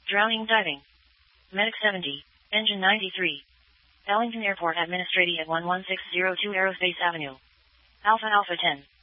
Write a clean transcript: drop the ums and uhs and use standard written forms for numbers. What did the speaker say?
Drowning diving. Medic 70. Engine 93. Ellington Airport Administrative at 11602 Aerospace Avenue. Alpha Alpha 10.